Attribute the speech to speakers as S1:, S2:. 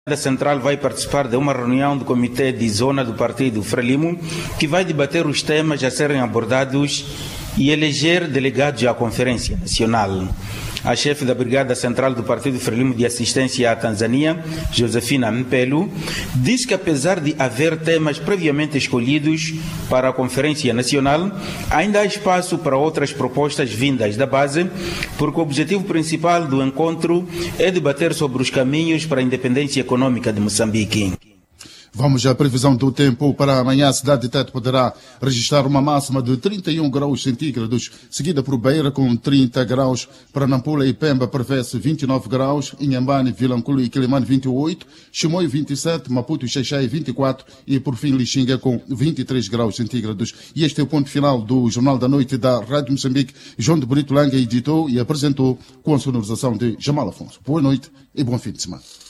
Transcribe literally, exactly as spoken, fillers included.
S1: A Central vai participar de uma reunião do Comitê de Zona do Partido Frelimo, que vai debater os temas a serem abordados e eleger delegados à Conferência Nacional. A chefe da Brigada Central do Partido Frelimo de Assistência à Tanzânia, Josefina Mpelo, disse que apesar de haver temas previamente escolhidos para a Conferência Nacional, ainda há espaço para outras propostas vindas da base, porque o objetivo principal do encontro é debater sobre os caminhos para a independência econômica de Moçambique.
S2: Vamos à previsão do tempo para amanhã. A cidade de Tete poderá registrar uma máxima de trinta e um graus centígrados, seguida por Beira com trinta graus, para Nampula e Pemba prevê-se vinte e nove graus, Inhambane, Vilanculo e Quilimane vinte e oito, Chimoio vinte e sete, Maputo e Xaixai vinte e quatro e por fim Lixinga com vinte e três graus centígrados. E este é o ponto final do Jornal da Noite da Rádio Moçambique. João de Brito Langa editou e apresentou com a sonorização de Jamal Afonso. Boa noite e bom fim de semana.